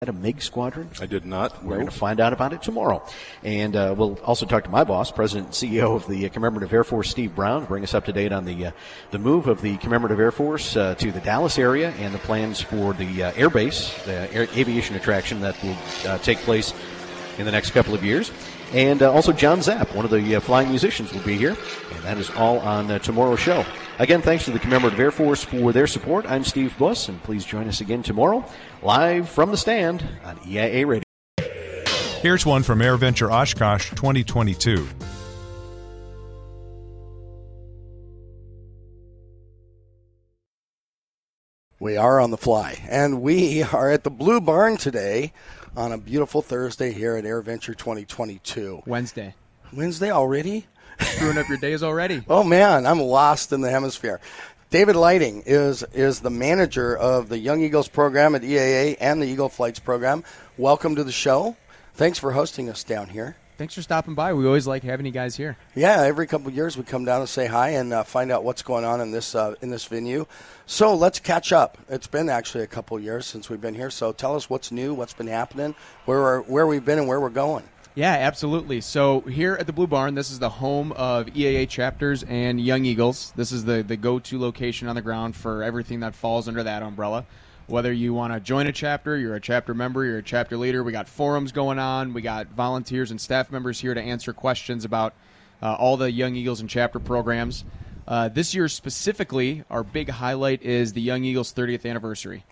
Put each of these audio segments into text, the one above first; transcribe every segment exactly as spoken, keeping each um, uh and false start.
At a MiG squadron? I did not. We're going to find out about it tomorrow. And uh, we'll also talk to my boss, President and C E O of the Commemorative Air Force, Steve Brown, bring us up to date on the uh, the move of the Commemorative Air Force uh, to the Dallas area and the plans for the uh, air base, the air, aviation attraction that will uh, take place in the next couple of years. And uh, also John Zapp, one of the uh, flying musicians, will be here. And that is all on uh, tomorrow's show. Again, thanks to the Commemorative Air Force for their support. I'm Steve Buss, and please join us again tomorrow, live from the stand on E I A Radio. Here's one from AirVenture Oshkosh twenty twenty-two. We are on the fly, and we are at the Blue Barn today on a beautiful Thursday here at AirVenture twenty twenty-two. Wednesday. Wednesday already? Screwing up your days already. Oh, man, I'm lost in the hemisphere. David Lighting is is the manager of the Young Eagles program at E A A and the Eagle Flights program. Welcome to the show. Thanks for hosting us down here. Thanks for stopping by. We always like having you guys here. Yeah, every couple of years we come down and say hi and uh, find out what's going on in this uh, in this venue. So let's catch up. It's been actually a couple of years since we've been here. So tell us what's new, what's been happening, where we're, where we've been, and where we're going. Yeah, absolutely. So here at the Blue Barn, this is the home of E A A chapters and Young Eagles. This is the, the go-to location on the ground for everything that falls under that umbrella. Whether you want to join a chapter, you're a chapter member, you're a chapter leader, we got forums going on, we got volunteers and staff members here to answer questions about uh, all the Young Eagles and chapter programs. Uh, this year specifically, our big highlight is the Young Eagles thirtieth anniversary.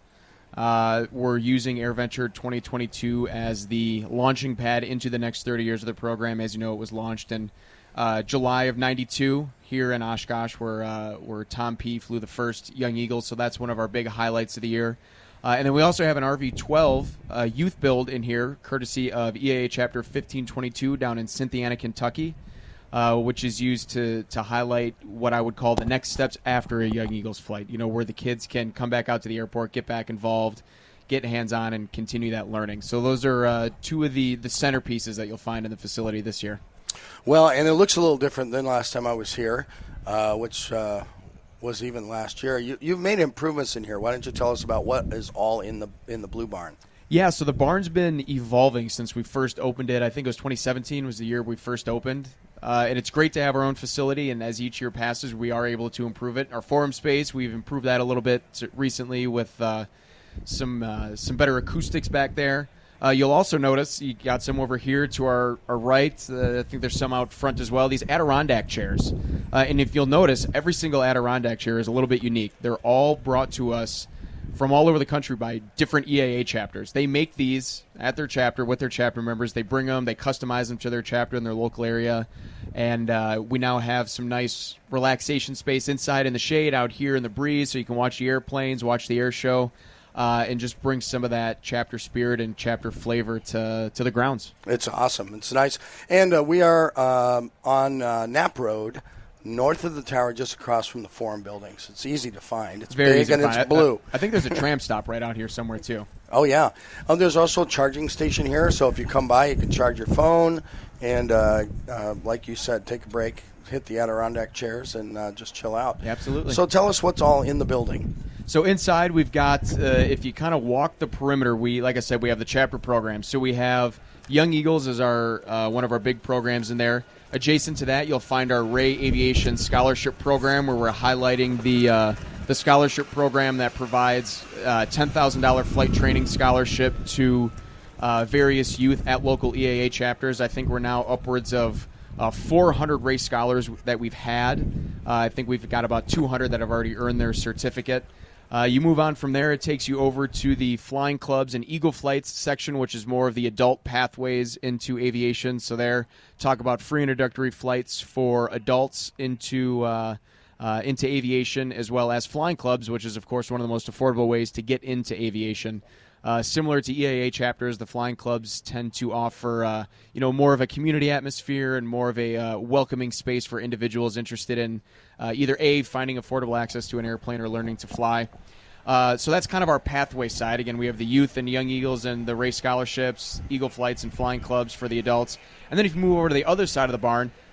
Uh, we're using AirVenture twenty twenty-two as the launching pad into the next thirty years of the program. As you know, it was launched in uh, July of ninety-two here in Oshkosh, where uh, where Tom P. flew the first Young Eagles. So that's one of our big highlights of the year. Uh, and then we also have an R V twelve uh, youth build in here, courtesy of E A A Chapter fifteen twenty-two down in Cynthiana, Kentucky, uh, which is used to to highlight what I would call the next steps after a Young Eagles flight. You know, where the kids can come back out to the airport, get back involved, get hands-on, and continue that learning. So those are uh, two of the, the centerpieces that you'll find in the facility this year. Well, and it looks a little different than last time I was here, uh, which uh, was even last year. You, you've made improvements in here. Why don't you tell us about what is all in the in the Blue Barn? Yeah, so the barn's been evolving since we first opened it. I think it was twenty seventeen was the year we first opened. Uh, and it's great to have our own facility, and as each year passes, we are able to improve it. Our forum space, we've improved that a little bit recently with uh, some uh, some better acoustics back there. Uh, you'll also notice you got some over here to our, our right. Uh, I think there's some out front as well. These Adirondack chairs. Uh, and if you'll notice, every single Adirondack chair is a little bit unique. They're all brought to us from all over the country by different E A A chapters. They make these at their chapter with their chapter members. They bring them, they customize them to their chapter in their local area. And uh, we now have some nice relaxation space inside in the shade, out here in the breeze, so you can watch the airplanes, watch the air show. Uh, and just bring some of that chapter spirit and chapter flavor to to the grounds. It's awesome. It's nice. And uh, we are um, on uh, Knapp Road, north of the tower, just across from the Forum buildings. It's easy to find. It's very big easy and to it's find. blue. I, I think there's a tram stop right out here somewhere, too. Oh, yeah. Oh, there's also a charging station here, so if you come by, you can charge your phone. And uh, uh, like you said, take a break, hit the Adirondack chairs, and uh, just chill out. Absolutely. So tell us what's all in the building. So inside we've got, uh, if you kind of walk the perimeter, we, like I said, we have the chapter program. So we have Young Eagles as our uh, one of our big programs in there. Adjacent to that, you'll find our Ray Aviation Scholarship Program, where we're highlighting the uh, the scholarship program that provides uh, ten thousand dollars flight training scholarship to uh, various youth at local E A A chapters. I think we're now upwards of Uh, four hundred race scholars that we've had. Uh, I think we've got about two hundred that have already earned their certificate. Uh, you move on from there, it takes you over to the Flying Clubs and Eagle Flights section, which is more of the adult pathways into aviation. So there, talk about free introductory flights for adults into uh, uh, into aviation, as well as Flying Clubs, which is, of course, one of the most affordable ways to get into aviation. Uh, similar to E A A chapters, the Flying Clubs tend to offer, uh, you know, more of a community atmosphere and more of a uh, welcoming space for individuals interested in uh, either A, finding affordable access to an airplane or learning to fly. Uh, so that's kind of our pathway side. Again, we have the youth and Young Eagles and the race scholarships, Eagle Flights and Flying Clubs for the adults. And then if you move over to the other side of the barn,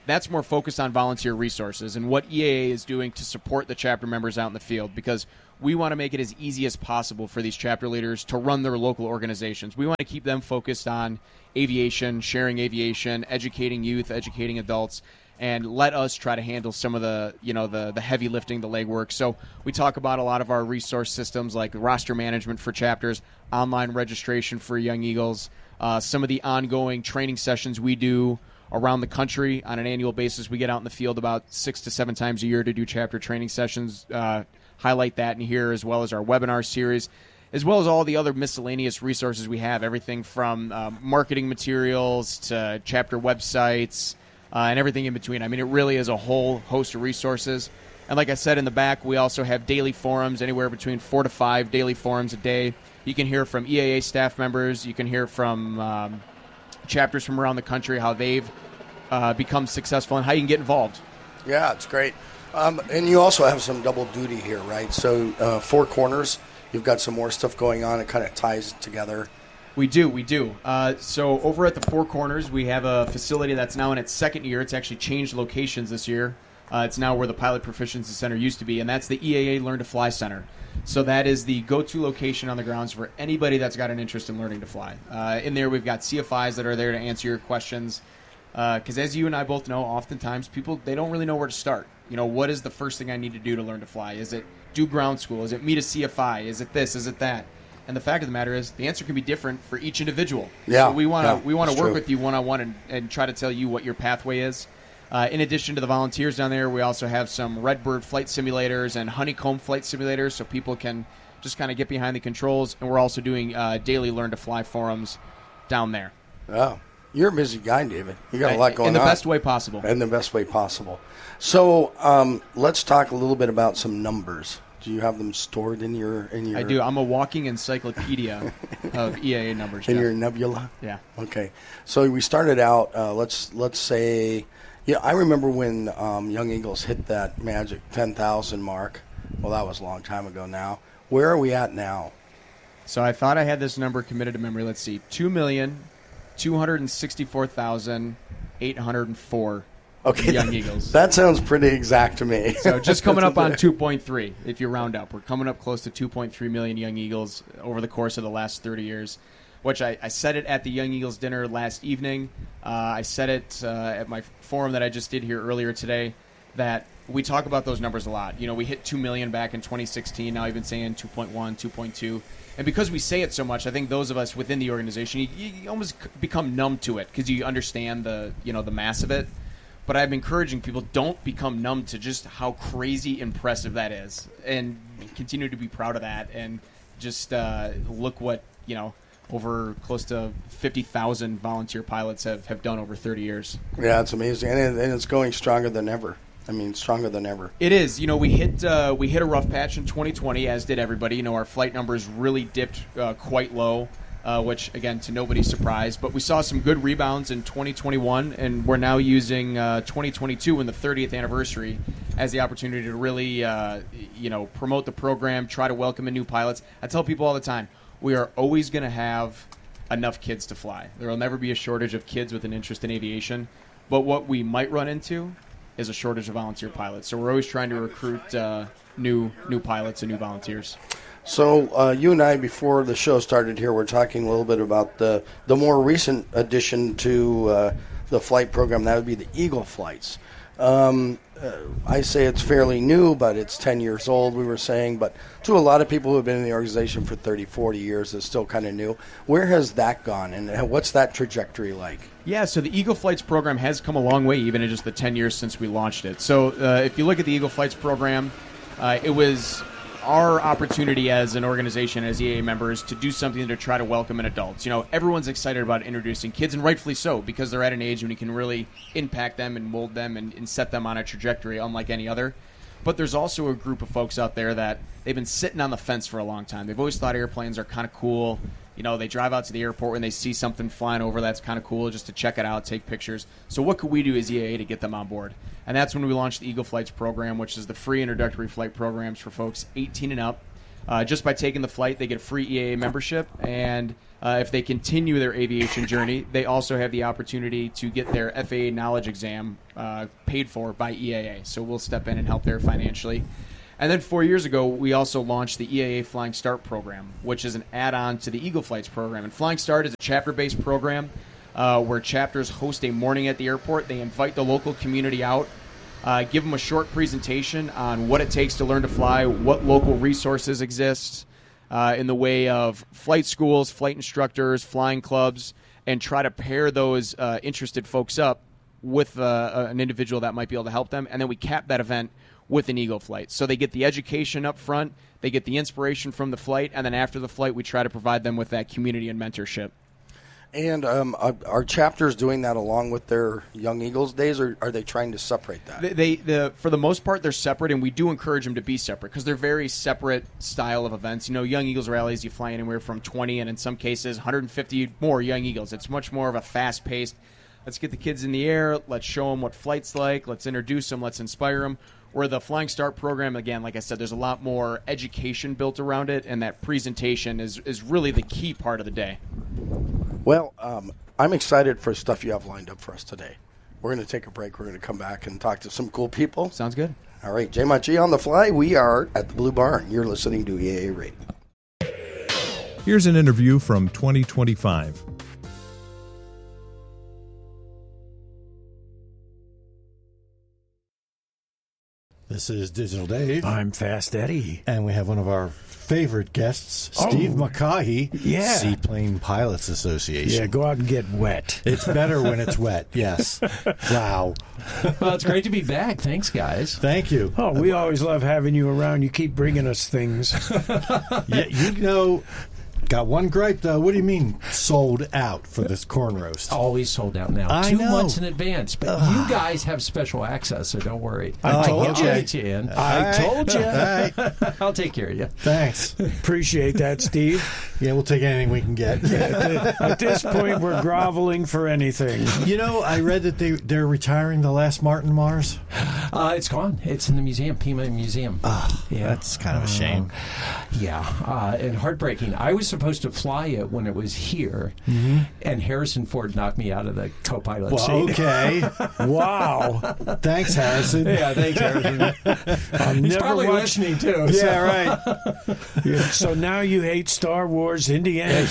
that's more focused on volunteer resources and what E A A is doing to support the chapter members out in the field, because we want to make it as easy as possible for these chapter leaders to run their local organizations. We want to keep them focused on aviation, sharing aviation, educating youth, educating adults, and let us try to handle some of the, you know, the, the heavy lifting, the legwork. So we talk about a lot of our resource systems like roster management for chapters, online registration for Young Eagles, uh, some of the ongoing training sessions we do around the country on an annual basis. We get out in the field about six to seven times a year to do chapter training sessions, uh, highlight that in here, as well as our webinar series, as well as all the other miscellaneous resources we have, everything from uh, marketing materials to chapter websites, uh, and everything in between. I mean, it really is a whole host of resources. And like I said in the back, we also have daily forums, anywhere between four to five daily forums a day. You can hear from E A A staff members. You can hear from um, chapters from around the country, how they've uh, become successful and how you can get involved. Yeah, it's great. Um, and you also have some double duty here, right? So uh, Four Corners, you've got some more stuff going on. It kind of ties together. We do, we do. Uh, so over at the Four Corners, we have a facility that's now in its second year. It's actually changed locations this year. Uh, it's now where the Pilot Proficiency Center used to be, and that's the E A A Learn to Fly Center. So that is the go-to location on the grounds for anybody that's got an interest in learning to fly. Uh, in there, we've got C F Is that are there to answer your questions. Because uh, as you and I both know, oftentimes people, they don't really know where to start. You know, what is the first thing I need to do to learn to fly? Is it do ground school? Is it meet a C F I? Is it this? Is it that? And the fact of the matter is, the answer can be different for each individual. Yeah, so we want to yeah, we want to work true. with you one-on-one and, and try to tell you what your pathway is. Uh, in addition to the volunteers down there, we also have some Redbird flight simulators and Honeycomb flight simulators, so people can just kind of get behind the controls. And we're also doing uh, daily Learn to Fly forums down there. Oh, you're a busy guy, David. You got a lot going on. In the on. best way possible. In the best way possible. So um, let's talk a little bit about some numbers. Do you have them stored in your in your? I do. I'm a walking encyclopedia of E A A numbers. In Jeff. your nebula. Yeah. Okay. So we started out. Uh, let's let's say, yeah. I remember when um, Young Eagles hit that magic ten thousand mark. Well, that was a long time ago now. Where are we at now? So I thought I had this number committed to memory. Let's see, two million two hundred sixty-four thousand eight hundred four. Okay, Young that, Eagles. That sounds pretty exact to me. So just coming up on two point three, if you round up. We're coming up close to two point three million Young Eagles over the course of the last thirty years, which I, I said it at the Young Eagles dinner last evening. Uh, I said it uh, at my forum that I just did here earlier today, that we talk about those numbers a lot. You know, we hit two million back in twenty sixteen. Now I've been saying two point one, two point two. And because we say it so much, I think those of us within the organization, you, you almost become numb to it because you understand the, you know, the mass of it. But I'm encouraging people, don't become numb to just how crazy impressive that is, and continue to be proud of that. And just uh, look what, you know, over close to fifty thousand volunteer pilots have, have done over thirty years. Yeah, it's amazing, and, it, and it's going stronger than ever. I mean, stronger than ever. It is. You know, we hit uh, we hit a rough patch in twenty twenty, as did everybody. You know, our flight numbers really dipped uh, quite low. Uh, which, again, to nobody's surprise. But we saw some good rebounds in twenty twenty-one, and we're now using uh, twenty twenty-two and the thirtieth anniversary as the opportunity to really, uh, you know, promote the program, try to welcome in new pilots. I tell people all the time, we are always going to have enough kids to fly. There will never be a shortage of kids with an interest in aviation. But what we might run into is a shortage of volunteer pilots. So we're always trying to recruit uh, new new pilots and new volunteers. So uh, you and I, before the show started here, we're talking a little bit about the the more recent addition to uh, the flight program. That would be the Eagle flights. Um, uh, I say it's fairly new, but it's ten years old, we were saying. But to a lot of people who have been in the organization for thirty, forty years, it's still kind of new. Where has that gone, and what's that trajectory like? Yeah, so the Eagle Flights program has come a long way, even in just the ten years since we launched it. So uh, if you look at the Eagle Flights program, uh, it was our opportunity as an organization, as E A A members, to do something to try to welcome in adults. You know, everyone's excited about introducing kids, and rightfully so, because they're at an age when you can really impact them and mold them and, and set them on a trajectory unlike any other. But there's also a group of folks out there that they've been sitting on the fence for a long time. They've always thought airplanes are kind of cool. You know, they drive out to the airport when they see something flying over that's kind of cool just to check it out, take pictures. So what could we do as E A A to get them on board? And that's when we launched the Eagle Flights program, which is the free introductory flight programs for folks eighteen and up. Uh, just by taking the flight, they get a free E A A membership, and uh, if they continue their aviation journey, they also have the opportunity to get their F A A knowledge exam uh, paid for by E A A. So we'll step in and help there financially. And then four years ago, we also launched the E A A Flying Start program, which is an add-on to the Eagle Flights program. And Flying Start is a chapter-based program uh, where chapters host a morning at the airport. They invite the local community out, uh, give them a short presentation on what it takes to learn to fly, what local resources exist uh, in the way of flight schools, flight instructors, flying clubs, and try to pair those uh, interested folks up with uh, an individual that might be able to help them. And then we cap that event with an Eagle flight. So they get the education up front, they get the inspiration from the flight, and then after the flight, we try to provide them with that community and mentorship. And um, are, are chapters doing that along with their Young Eagles days, or are they trying to separate that? They, they the, for the most part, they're separate, and we do encourage them to be separate because they're very separate style of events. You know, Young Eagles rallies, you fly anywhere from twenty, and in some cases, one hundred fifty more Young Eagles. It's much more of a fast-paced, let's get the kids in the air, let's show them what flight's like, let's introduce them, let's inspire them. Where the Flying Start program, again, like I said, there's a lot more education built around it, and that presentation is, is really the key part of the day. Well, um, I'm excited for stuff you have lined up for us today. We're going to take a break. We're going to come back and talk to some cool people. Sounds good. All right, J M G on the fly. We are at the Blue Barn. You're listening to E A A Radio. Here's an interview from twenty twenty-five. This is Digital Dave. I'm Fast Eddie. And we have one of our favorite guests, Steve oh, McCaughey, yeah. Seaplane Pilots Association. Yeah, go out and get wet. It's better when it's wet, yes. Wow. Well, it's great to be back. Thanks, guys. Thank you. Oh, we always love having you around. You keep bringing us things. Yeah, you know... Got one gripe, though. What do you mean sold out for this corn roast? Always sold out now. I Two know. months in advance. But Ugh. you guys have special access, so don't worry. I told I'll you. get you in. I told you. Right. I'll take care of you. Thanks. Appreciate that, Steve. Yeah, we'll take anything we can get. Yeah, at this point, we're groveling for anything. You know, I read that they, they're retiring the last Martin Mars. Uh, it's gone. It's in the museum, Pima Museum. Oh, yeah. That's kind of a shame. Uh, yeah, uh, and heartbreaking. I was supposed to fly it when it was here, mm-hmm. and Harrison Ford knocked me out of the co-pilot well, seat. Okay. Wow. Thanks, Harrison. Yeah, thanks, Harrison. I'm He's never probably watched... listening, too. Yeah, so. right. Yeah, so now you hate Star Wars, Indiana Jones.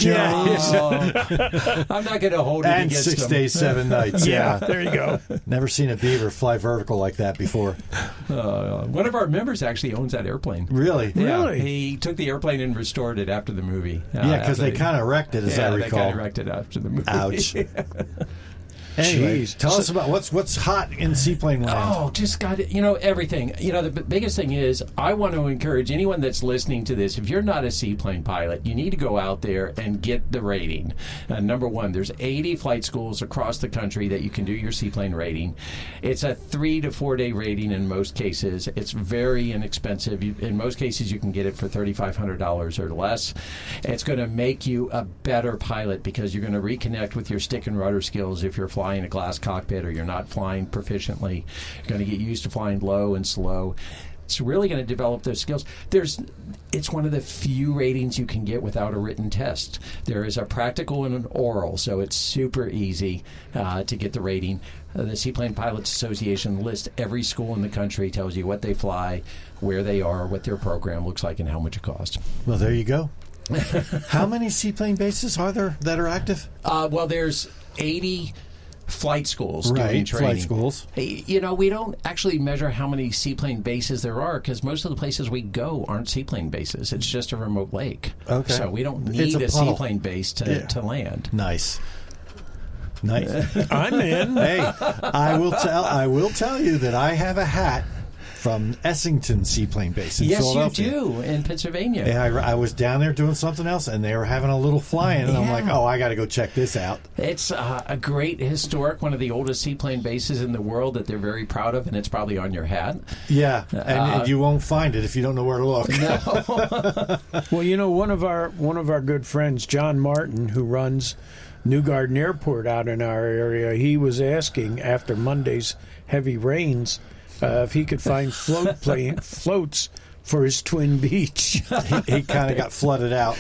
Yeah. I'm not going to hold it and against six them. days, seven nights. Yeah, Yeah, there you go. Never seen a beaver fly vertical like that before. Uh, one of our members actually owns that airplane. Really? Yeah, Really? he took the airplane and restored it after the movie. Uh, Yeah, because after they kind of wrecked it, as yeah, I they recall. kind of wrecked it after the movie. Ouch. Anyway, Jeez. tell us about what's what's hot in seaplane land. Oh, just got it. You know, everything. You know, the b- biggest thing is I want to encourage anyone that's listening to this, if you're not a seaplane pilot, you need to go out there and get the rating. Uh, number one, there's eighty flight schools across the country that you can do your seaplane rating. It's a three to four day rating in most cases. It's very inexpensive. You, in most cases, you can get it for thirty-five hundred dollars or less. It's going to make you a better pilot because you're going to reconnect with your stick and rudder skills if you're flying a glass cockpit or you're not flying proficiently. You're going to get used to flying low and slow. It's really going to develop those skills. There's, it's one of the few ratings you can get without a written test. There is a practical and an oral, so it's super easy uh, to get the rating. Uh, the Seaplane Pilots Association lists every school in the country, tells you what they fly, where they are, what their program looks like, and how much it costs. Well, there you go. How many seaplane bases are there that are active? Uh, well, there's eighty flight schools right, doing training. Flight schools. Hey, you know, we don't actually measure how many seaplane bases there are because most of the places we go aren't seaplane bases. It's just a remote lake. Okay. So we don't It's need a a, puddle. seaplane base to, Yeah. to land. Nice. Nice. I'm in. Hey, I will tell. I will tell you that I have a hat from Essington Seaplane Base in Yes, you Philadelphia. do in Pennsylvania. Yeah, I, I was down there doing something else, and they were having a little fly-in, and I'm Yeah. like, oh, I got to go check this out. It's uh, a great historic, one of the oldest seaplane bases in the world that they're very proud of, and it's probably on your hat. Yeah, and, Uh, and you won't find it if you don't know where to look. No. Well, you know, one of our one of our good friends, John Martin, who runs New Garden Airport out in our area, he was asking after Monday's heavy rains uh, if he could find float plane floats for his Twin Beach. he he kind of got flooded out.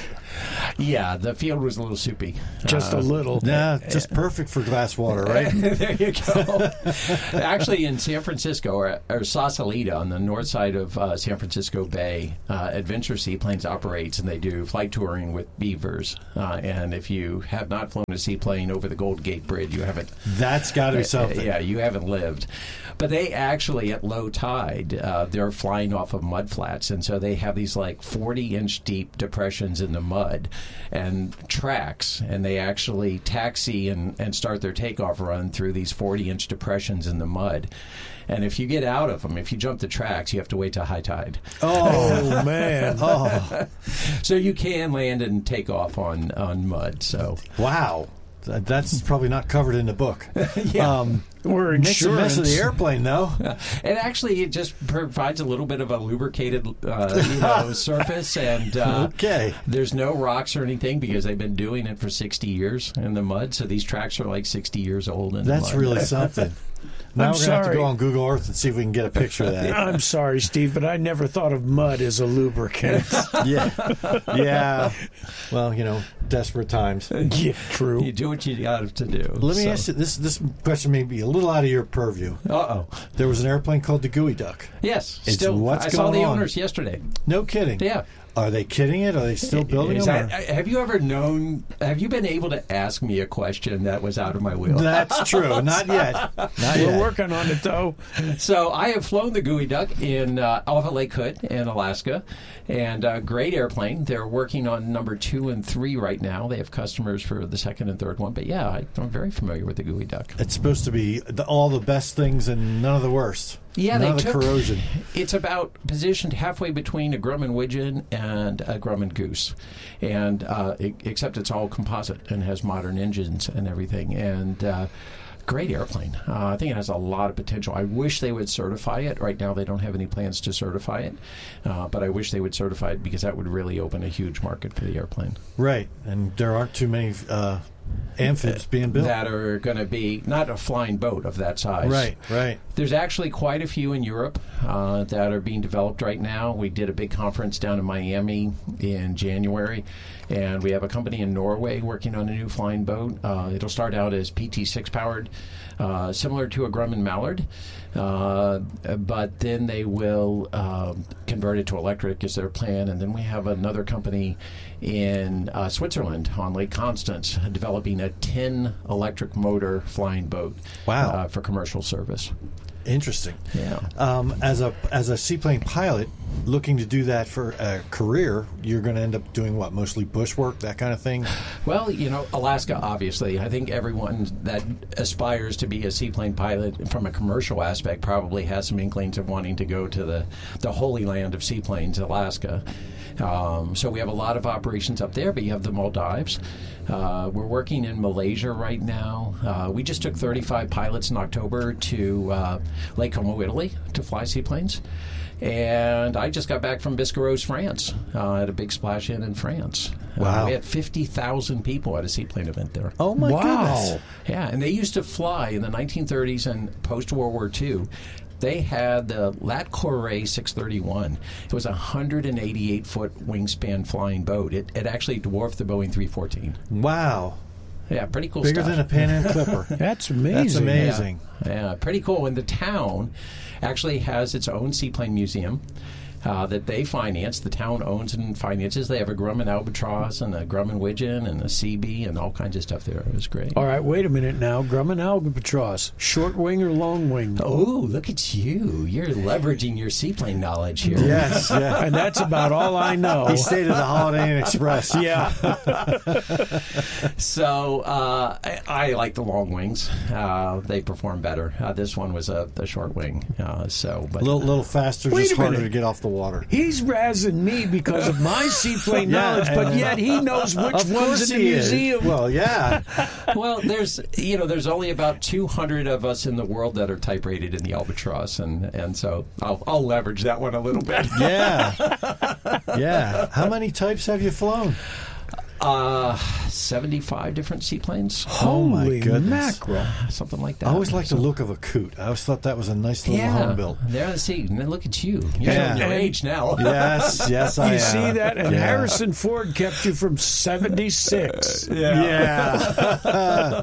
Yeah, the field was a little soupy. Just Uh, a little. Nah, just perfect for glass water, right? There you go. Actually, in San Francisco, or, or Sausalito, on the north side of uh, San Francisco Bay, uh, Adventure Seaplanes operates, and they do flight touring with beavers. Uh, and if you have not flown a seaplane over the Golden Gate Bridge, you haven't. That's got to be something. Yeah, you haven't lived. But they actually, at low tide, uh, they're flying off of mud flats, and so they have these like forty-inch deep depressions in the mud and tracks, and they actually taxi and, and start their takeoff run through these forty-inch depressions in the mud. And if you get out of them, if you jump the tracks, you have to wait till high tide. Oh, man. Oh, So you can land and take off on, on mud. So wow. Th- That's probably not covered in the book. Yeah. Um, Or makes a mess of the insurance. airplane, though. And actually, it just provides a little bit of a lubricated, uh, you know, surface, and uh, Okay. there's no rocks or anything because they've been doing it for sixty years in the mud. So these tracks are like sixty years old. In That's the mud. really something. Now I'm we're going to have to sorry. go on Google Earth and see if we can get a picture of that. I'm sorry, Steve, but I never thought of mud as a lubricant. Yeah. Yeah. Well, you know, desperate times. Yeah, true. You do what you got to do. Let me so. ask you this. This question may be a little out of your purview. Uh oh. There was an airplane called the Gooey Duck. Yes. It's Still, what's I saw going the on. owners yesterday. No kidding. Yeah. Are they kidding it? Are they still building Is them? that- or- have you ever known? Have you been able to ask me a question that was out of my wheel? That's true. Not yet. Not We're yet. working on it, though. So I have flown the Gooey Duck in uh, off at Lake Hood in Alaska, and uh, great airplane. They're working on number two and three right now. They have customers for the second and third one. But yeah, I, I'm very familiar with the Gooey Duck. It's supposed to be the, all the best things and none of the worst. Yeah, none they of the took, corrosion. It's about positioned halfway between a Grumman Widgeon and a Grumman Goose, and uh, e- except it's all composite and has modern engines and everything. And uh, great airplane. Uh, I think it has a lot of potential. I wish they would certify it. Right now, they don't have any plans to certify it, uh, but I wish they would certify it because that would really open a huge market for the airplane. Right. And there aren't too many uh, amphibs being built. That are going to be not a flying boat of that size. Right, right. There's actually quite a few in Europe uh, that are being developed right now. We did a big conference down in Miami in January, and we have a company in Norway working on a new flying boat. Uh, it'll start out as P T six powered, uh, similar to a Grumman Mallard, uh, but then they will uh, convert it to electric is their plan. And then we have another company in uh, Switzerland on Lake Constance developing a ten electric motor flying boat. Wow. Uh, for commercial service. Interesting. Yeah. Um, as a as a seaplane pilot, looking to do that for a career, you're going to end up doing what? Mostly bush work, that kind of thing? Well, you know, Alaska, obviously. I think everyone that aspires to be a seaplane pilot from a commercial aspect probably has some inklings of wanting to go to the, the holy land of seaplanes, Alaska. Um, so we have a lot of operations up there, but you have the Maldives. Uh, we're working in Malaysia right now. Uh, we just took thirty-five pilots in October to uh, Lake Como, Italy, to fly seaplanes. And I just got back from Biscarrosse, France, uh, at a big splash in in France. Wow. Uh, we had fifty thousand people at a seaplane event there. Oh, my Wow. goodness. Yeah, and they used to fly in the nineteen thirties and post-World War Two. They had the Lat Corée six thirty-one. It was a one hundred eighty-eight foot wingspan flying boat. It, it actually dwarfed the Boeing three fourteen. Wow. Yeah, pretty cool Bigger stuff. than a Pan Am Clipper. That's amazing. That's amazing. Yeah, yeah, pretty cool. And the town actually has its own seaplane museum uh, that they finance. The town owns and finances. They have a Grumman Albatross and a Grumman Widgeon and a C B and all kinds of stuff there. It was great. All right, wait a minute now. Grumman Albatross, short wing or long wing? Oh, look at you. You're leveraging your seaplane knowledge here. Yes, yeah. And that's about all I know. He stayed at the Holiday Inn Express. Yeah. So uh, I, I like the long wings. Uh, they perform better. Uh, this one was a, a short wing. Uh, so, but A little, little faster, Wait just a harder minute. to get off the water. He's razzing me because of my seaplane Yeah, knowledge, but and- yet he knows which Of one's course in the he is. museum. Well, yeah. well, there's you know there's only about two hundred of us in the world that are type rated in the Albatross, and and so I'll I'll leverage that one a little bit. Yeah. Yeah. How many types have you flown? Uh, seventy-five different seaplanes. Oh, my Holy goodness. mackerel. Something like that. I always liked So- the look of a coot. I always thought that was a nice little Yeah. home built. There, see, and look at you. You're Yeah. showing your age now. Yes, yes, I You am. see that? And Yeah. Harrison Ford kept you from seventy-six. Yeah.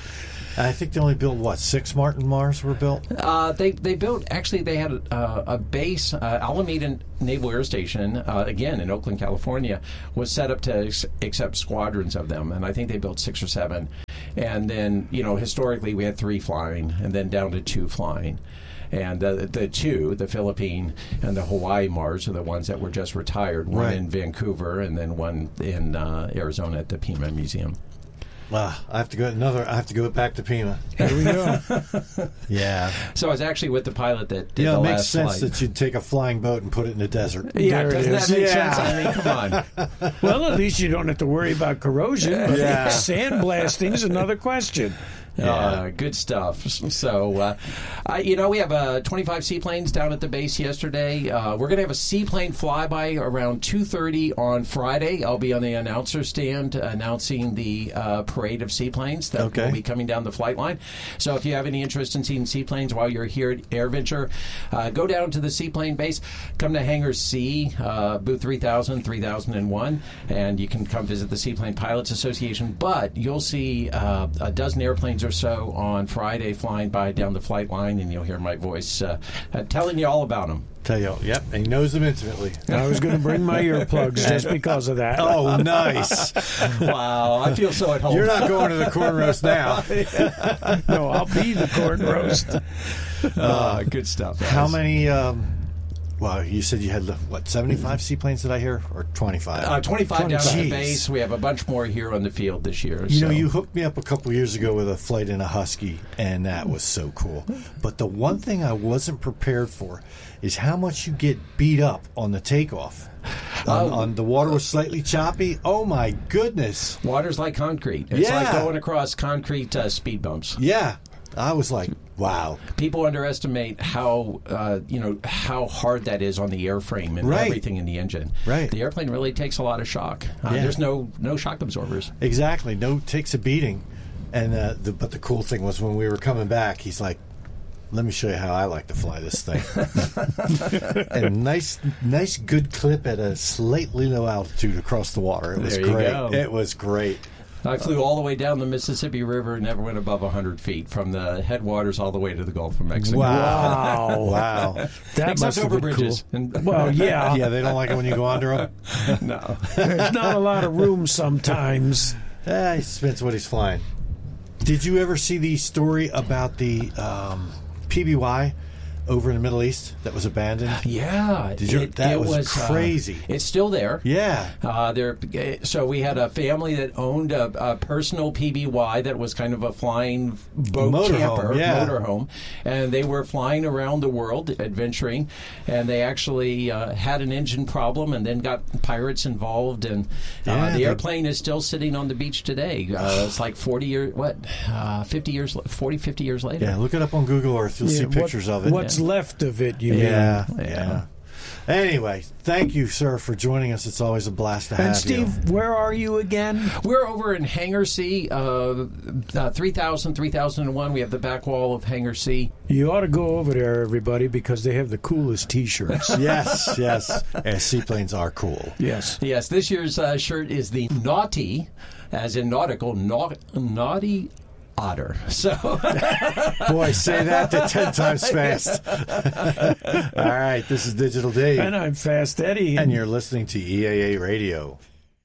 I think they only built, what, six Martin Mars were built? Uh, they they built actually they had a, a base uh, Alameda Naval Air Station uh, again in Oakland, California, was set up to ex- accept squadrons of them, and I think they built six or seven, and then you know historically we had three flying, and then down to two flying. And uh, the two, the Philippine and the Hawaii Mars, are the ones that were just retired. One Right. in Vancouver, and then one in uh, Arizona at the Pima Museum. Wow, I have to go another. I have to go back to Pima. Here we go. Yeah, So I was actually with the pilot that did yeah. the It makes last sense flight. that you'd take a flying boat and put it in the desert. Yeah, There it doesn't is. that make Yeah. sense? I mean, come on. Well, at least you don't have to worry about corrosion. But Yeah. sandblasting is another question. Uh, good stuff. So, uh, uh, you know, we have uh, twenty-five seaplanes down at the base yesterday. Uh, we're going to have a seaplane flyby around two thirty on Friday. I'll be on the announcer stand announcing the uh, parade of seaplanes that Okay. will be coming down the flight line. So if you have any interest in seeing seaplanes while you're here at AirVenture, uh, go down to the seaplane base, come to Hangar C, uh, booth three thousand, three thousand one, and you can come visit the Seaplane Pilots Association. But you'll see uh, a dozen airplanes or so on Friday flying by down the flight line, and you'll hear my voice uh, uh, telling you all about them. Tell you, yep, and he knows them intimately. I was going to bring my earplugs just because of that. Oh, nice! Wow, I feel so at home. You're not going to the corn roast now. No, I'll be the corn roast. uh, good stuff. guys. How many? Um, well, you said you had what seventy-five seaplanes? Did I hear, or twenty-five? Uh, twenty-five down at Jeez. the base. We have a bunch more here on the field this year. You know, so. you hooked me up a couple years ago with a flight in a Husky, and that was so cool. But the one thing I wasn't prepared for is how much you get beat up on the takeoff. On, Oh. on the water was slightly choppy. Oh my goodness! Water's like concrete. It's Yeah. like going across concrete uh, speed bumps. Yeah, I was like, wow. People underestimate how uh, you know how hard that is on the airframe and Right. everything in the engine. Right. The airplane really takes a lot of shock. Uh, Yeah. There's no no shock absorbers. Exactly. No, takes a beating. And uh, the, but the cool thing was when we were coming back, he's like, "Let me show you how I like to fly this thing." And nice, nice, good clip at a slightly low altitude across the water. It was There you great. go. It was great. I flew all the way down the Mississippi River and never went above one hundred feet from the headwaters all the way to the Gulf of Mexico. Wow! Wow. Wow! That Except must have over been bridges. cool. And, Well, yeah. Yeah, they don't like it when you go under them. no. There's not a lot of room sometimes. Ah, he spends what he's flying. Did you ever see the story about the um, P B Y over in the Middle East that was abandoned? Yeah, Did you- it, that it was uh, crazy. it's still there. Yeah. Uh, there. So we had a family that owned a, a personal P B Y that was kind of a flying boat Motorhome, camper, yeah. motorhome, and they were flying around the world adventuring, and they actually uh, had an engine problem, and then got pirates involved, and uh, Yeah, the they- airplane is still sitting on the beach today. Uh, it's like forty years, what, uh, fifty years, forty, fifty years later. Yeah, look it up on Google Earth. You'll Yeah, see what- pictures of it. What's left of it, you Yeah, mean? yeah, Yeah. Anyway, thank you, sir, for joining us. It's always a blast to have And Steve, where are you again? We're over in Hangar C, uh, uh, three thousand, three thousand one. We have the back wall of Hangar C. You ought to go over there, everybody, because they have the coolest T-shirts. you. Yes, yes. And seaplanes are cool. Yes. Yes, this year's uh, shirt is the naughty, as in nautical, nau- naughty otter. So, Boy, say that to ten times fast. All right, this is Digital Dave, And I'm Fast Eddie. and you're listening to E A A Radio.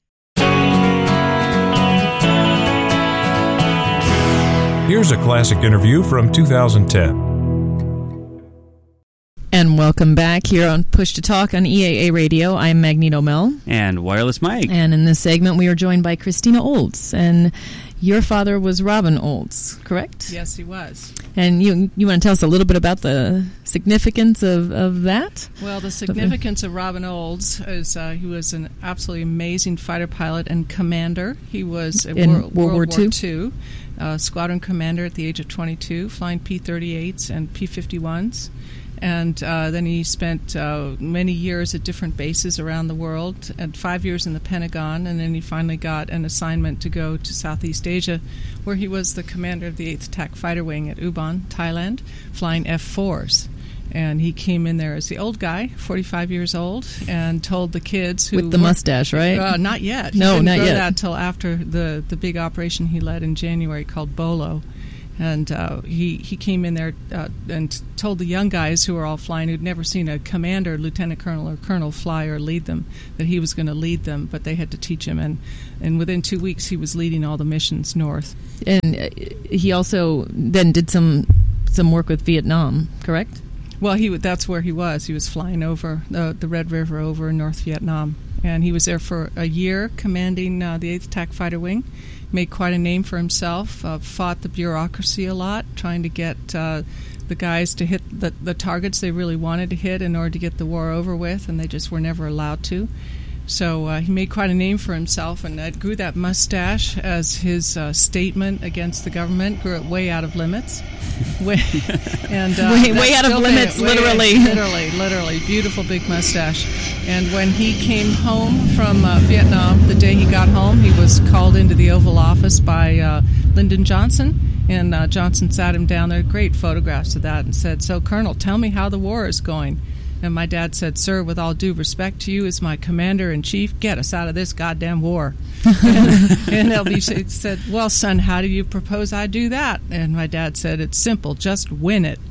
Here's a classic interview from two thousand ten. And welcome back here on Push to Talk on E A A Radio. I'm Magneto Mel. And Wireless Mike. And in this segment, we are joined by Christina Olds. And your father was Robin Olds, correct? Yes, he was. And you you want to tell us a little bit about the significance of, of that? Well, the significance of Robin Olds is uh, he was an absolutely amazing fighter pilot and commander. He was In World War Two? Two. uh, squadron commander at the age of twenty-two, flying P thirty-eights and P fifty-ones. And uh, then he spent uh, many years at different bases around the world, and five years in the Pentagon, and then he finally got an assignment to go to Southeast Asia, where he was the commander of the eighth Attack Fighter Wing at Ubon, Thailand, flying F fours. And he came in there as the old guy, forty-five years old, and told the kids who... With the mustache, right? Uh, not yet. No, he didn't not grow yet. that till after the, the big operation he led in January called Bolo. And uh, he, he came in there uh, and told the young guys who were all flying, who'd never seen a commander, lieutenant colonel, or colonel fly or lead them, that he was going to lead them, but they had to teach him. And, and within two weeks, he was leading all the missions north. And uh, he also then did some some work with Vietnam, correct? Well, he that's where he was. He was flying over uh, the Red River over in North Vietnam. And he was there for a year commanding uh, the eighth Attack Fighter Wing. Made quite a name for himself, uh, fought the bureaucracy a lot, trying to get uh, the guys to hit the, the targets they really wanted to hit in order to get the war over with, and they just were never allowed to. So uh, he made quite a name for himself, and uh, grew that mustache as his uh, statement against the government, grew it way out of limits. way, and, uh, way, way out of limits, way, literally. Literally, literally. Beautiful big mustache. And when he came home from uh, Vietnam, the day he got home, he was called into the Oval Office by uh, Lyndon Johnson, and uh, Johnson sat him down there, great photographs of that, and said, "So, Colonel, tell me how the war is going." And my dad said, "Sir, with all due respect to you as my commander-in-chief, get us out of this goddamn war." and, and L B said, "Well, son, how do you propose I do that?" And my dad said, "It's simple, just win it."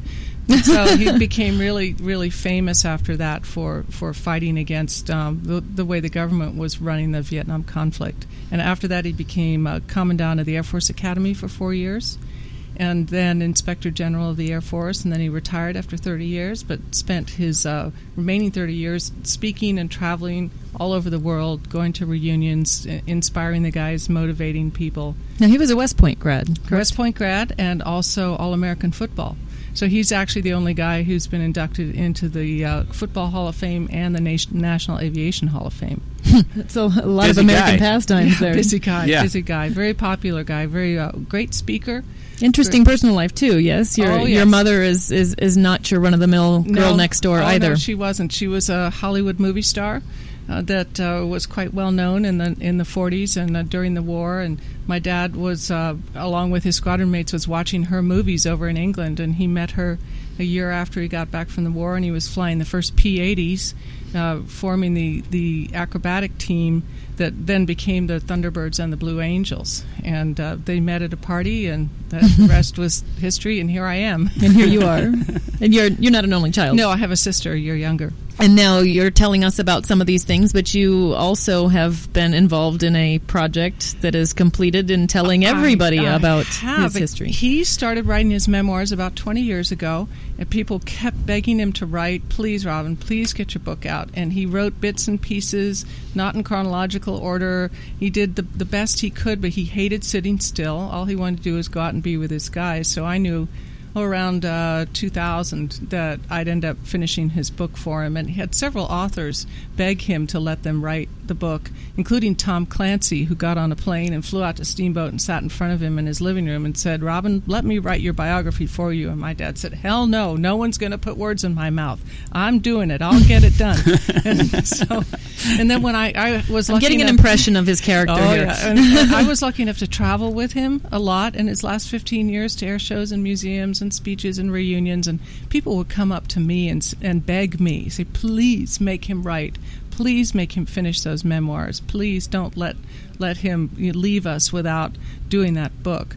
So he became really, really famous after that for, for fighting against um, the, the way the government was running the Vietnam conflict. And after that, he became uh, Commandant of the Air Force Academy for four years. And then Inspector General of the Air Force, and then he retired after thirty years, but spent his uh, remaining thirty years speaking and traveling all over the world, going to reunions, I- inspiring the guys, motivating people. Now, he was a West Point grad, correct? West Point grad, and also All-American football. So he's actually the only guy who's been inducted into the uh, Football Hall of Fame and the Nation- National Aviation Hall of Fame. It's a, a lot Busy of American guy. pastimes Yeah, there. busy guy, Yeah. busy guy, very popular guy, very uh, great speaker. Interesting personal life too. Yes, your Oh, yes. your mother is, is, is not your run of the mill girl No. next door oh, either. No, she wasn't. She was a Hollywood movie star uh, that uh, was quite well known in the in the forties and uh, during the war. And my dad was, uh, along with his squadron mates, was watching her movies over in England, and he met her a year after he got back from the war, and he was flying the first P eighties, uh, forming the the acrobatic team that then became the Thunderbirds and the Blue Angels. And uh, they met at a party, and the rest was history, and here I am. And here you are. And you're you're not an only child. No, I have a sister a year younger. And now you're telling us about some of these things, but you also have been involved in a project that is completed in telling everybody I, I about have. his history. He started writing his memoirs about twenty years ago, and people kept begging him to write, "Please, Robin, please get your book out." And he wrote bits and pieces, not in chronological order. He did the, the best he could, but he hated sitting still. All he wanted to do was go out and be with his guys. So I knew around uh, two thousand that I'd end up finishing his book for him. And he had several authors beg him to let them write the book, including Tom Clancy, who got on a plane and flew out to Steamboat and sat in front of him in his living room and said, "Robin, let me write your biography for you." And my dad said, "Hell no, no one's going to put words in my mouth. I'm doing it. I'll get it done." and, so, and then when I, I was I'm lucky getting an enough- impression of his character Oh, here. yeah. And, and I was lucky enough to travel with him a lot in his last fifteen years to air shows and museums and speeches and reunions, and people would come up to me and and beg me, say, "Please make him write. Please make him finish those memoirs. Please don't let let him leave us without doing that book."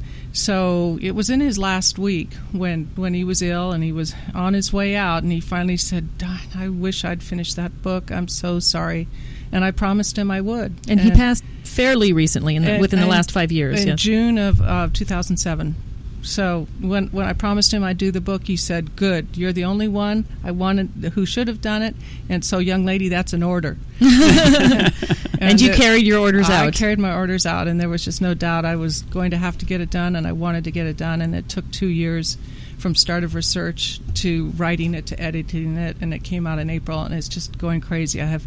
So it was in his last week when, when he was ill and he was on his way out, and he finally said, "Darn, I wish I'd finished that book. I'm so sorry." And I promised him I would. And he passed fairly recently, in the, And- within the and last five years. In yes. June of uh, two thousand seven. So when when I promised him I'd do the book, he said, "Good, you're the only one I wanted who should have done it." And so, young lady, that's an order. and, And you it- carried your orders I out. carried my orders out, and there was just no doubt I was going to have to get it done, and I wanted to get it done. And it took two years from start of research to writing it to editing it, and it came out in April, and it's just going crazy. I have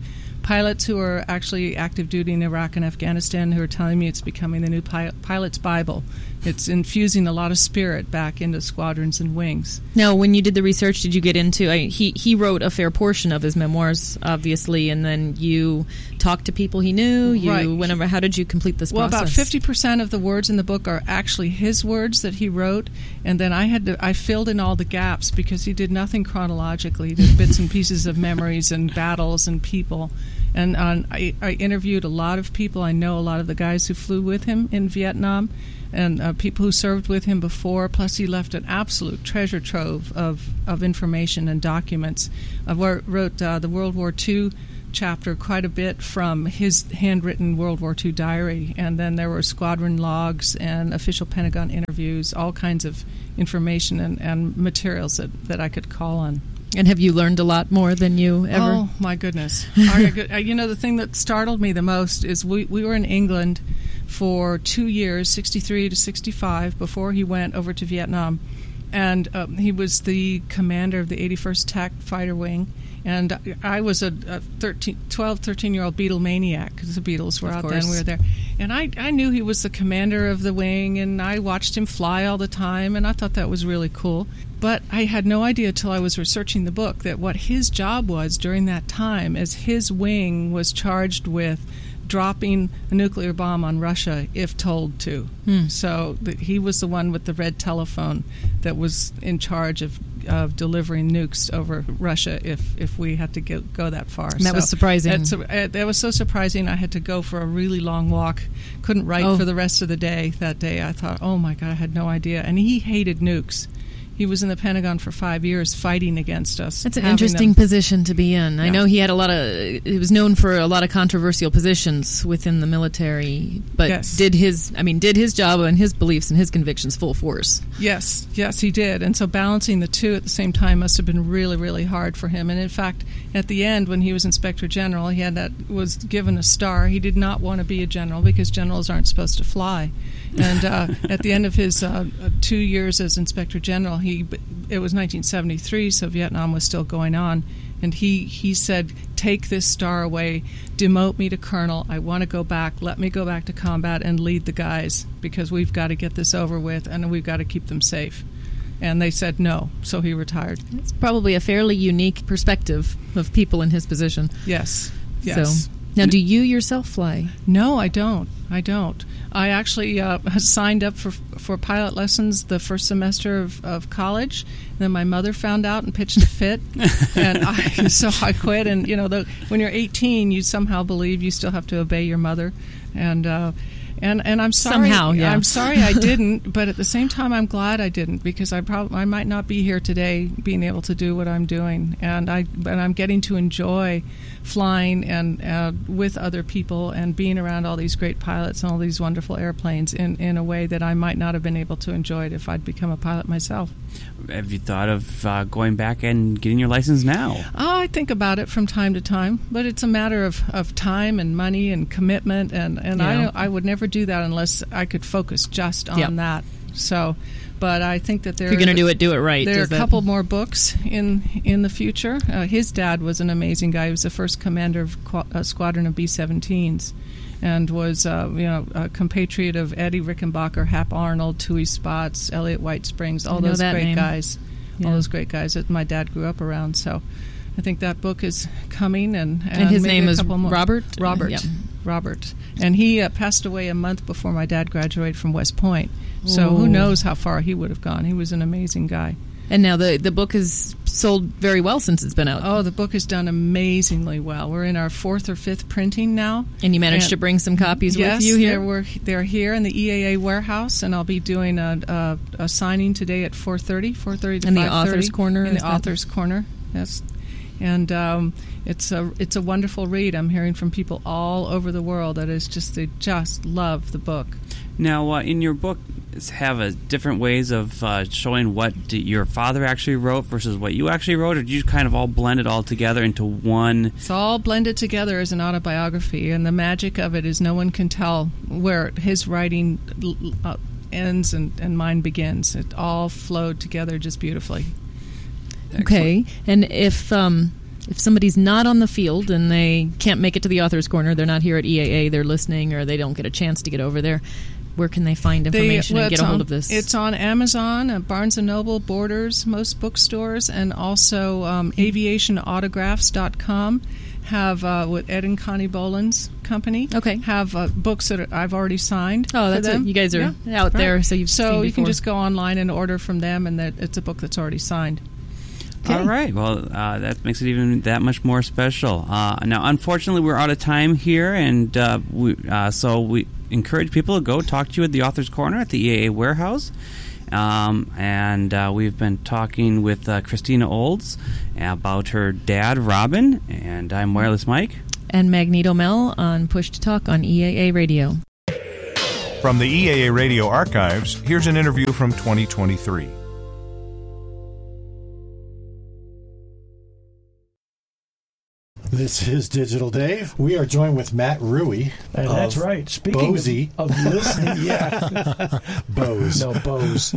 pilots who are actually active duty in Iraq and Afghanistan who are telling me it's becoming the new pi- pilot's Bible. It's infusing a lot of spirit back into squadrons and wings. Now, when you did the research, did you get into? I, he he wrote a fair portion of his memoirs, obviously, and then you talked to people he knew. You Right. went over. How did you complete this Well, process? about fifty percent of the words in the book are actually his words that he wrote, and then I had to I filled in all the gaps because he did nothing chronologically. He did bits and pieces of memories and battles and people. And um, I, I interviewed a lot of people. I know a lot of the guys who flew with him in Vietnam, and uh, people who served with him before. Plus, he left an absolute treasure trove of, of information and documents. I wrote uh, the World War Two chapter quite a bit from his handwritten World War Two diary, and then there were squadron logs and official Pentagon interviews, all kinds of information and, and materials that, that I could call on. And have you learned a lot more than you ever? Oh, my goodness. I, you know, the thing that startled me the most is we, we were in England for two years, sixty-three to sixty-five, before he went over to Vietnam. And um, he was the commander of the eighty-first Attack Fighter Wing. And I was a, a thirteen, twelve, thirteen-year-old Beatlemaniac, because the Beatles were Of out course. then. We were there. And I, I knew he was the commander of the wing, and I watched him fly all the time, and I thought that was really cool. But I had no idea till I was researching the book that what his job was during that time, as his wing was charged with dropping a nuclear bomb on Russia if told to. Hmm. So the, he was the one with the red telephone that was in charge of of delivering nukes over Russia if, if we had to go, go that far. And that was surprising. That's, uh, that was so surprising. I had to go for a really long walk. Couldn't write Oh. for the rest of the day that day. I thought, oh my God, I had no idea. And he hated nukes. He was in the Pentagon for five years fighting against us. That's an having interesting them. position to be in. I Yeah. know he had a lot of. He was known for a lot of controversial positions within the military, but Yes. did his. I mean, did his job and his beliefs and his convictions full force. Yes, yes, he did. And so balancing the two at the same time must have been really, really hard for him. And in fact, at the end, when he was Inspector General, he had that was given a star. He did not want to be a general because generals aren't supposed to fly. And uh, at the end of his uh, two years as Inspector General, he it was nineteen seventy-three, so Vietnam was still going on. And he, he said, take this star away, demote me to colonel. I want to go back. Let me go back to combat and lead the guys because we've got to get this over with and we've got to keep them safe. And they said no, so he retired. It's probably a fairly unique perspective of people in his position. Yes, yes. So, now, do you yourself fly? No, I don't. I don't. I actually uh, signed up for for pilot lessons the first semester of, of college. Then my mother found out and pitched a fit, and I, so I quit. And you know, the, when you're eighteen, you somehow believe you still have to obey your mother, and uh, and and I'm sorry. Somehow, yeah. I'm sorry I didn't, but at the same time, I'm glad I didn't because I probably I might not be here today, being able to do what I'm doing, and I but I'm getting to enjoy flying and uh, with other people and being around all these great pilots and all these wonderful airplanes in, in a way that I might not have been able to enjoy it if I'd become a pilot myself. Have you thought of uh, going back and getting your license now? Oh, I think about it from time to time, but it's a matter of, of time and money and commitment, and, and Yeah. I I would never do that unless I could focus just on Yep. that. So, but I think that there If you're going to do it, do it right. There are Is a that- couple more books in in the future. Uh, his dad was an amazing guy. He was the first commander of qu- a squadron of B seventeens, and was uh, you know a compatriot of Eddie Rickenbacker, Hap Arnold, Tui Spots, Elliot White Springs, all I know those that great name. guys, Yeah. all those great guys that my dad grew up around. So, I think that book is coming, and And his maybe name a is couple more. Robert? Robert. Yeah. Robert, and he uh, passed away a month before my dad graduated from West Point. So who Ooh. knows how far he would have gone? He was an amazing guy. And now the the book has sold very well since it's been out. Oh, the book has done amazingly well. We're in our fourth or fifth printing now. And you managed And- to bring some copies yes, with you here? They're, we're, they're here in the E A A warehouse, and I'll be doing a, a, a signing today at four thirty, four thirty to In the five thirty. author's corner, In is the that- author's corner, yes. And um, it's a it's a wonderful read. I'm hearing from people all over the world that is just they just love the book. Now, uh, in your book, have a different ways of uh, showing what d- your father actually wrote versus what you actually wrote, or did you kind of all blend it all together into one? It's all blended together as an autobiography, and the magic of it is no one can tell where his writing uh, ends and, and mine begins. It all flowed together just beautifully. Okay. And if um, if somebody's not on the field and they can't make it to the Author's Corner, they're not here at E A A, they're listening, or they don't get a chance to get over there, where can they find information they, well, and get a hold on, of this? It's on Amazon, uh, Barnes and Noble, Borders, most bookstores, and also um, aviation autographs dot com have, uh, with Ed and Connie Boland's company, okay. have uh, books that I've already signed. Oh, that's for them. it. You guys are yeah. out there, right. so you've So seen you can before. just go online and order from them, and that it's a book that's already signed. Okay. All right. Well, uh, that makes it even that much more special. Uh, now, unfortunately, we're out of time here, and uh, we, uh, so we encourage people to go talk to you at the Author's Corner at the E A A warehouse. Um, and uh, we've been talking with uh, Christina Olds about her dad, Robin, and I'm Wireless Mike. And Magneto Mel on Push to Talk on E A A Radio. From the E A A Radio archives, here's an interview from twenty twenty-three. This is Digital Dave. We are joined with Matt Rui. And that's right. Speaking Bosey. of, of listening, yeah. Bose. No, Bose.